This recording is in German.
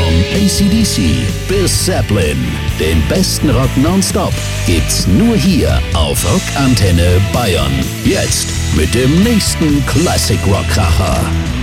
Von AC/DC bis Zeppelin. Den besten Rock nonstop gibt's nur hier auf Rockantenne Bayern. Jetzt mit dem nächsten Classic Rock Kracher.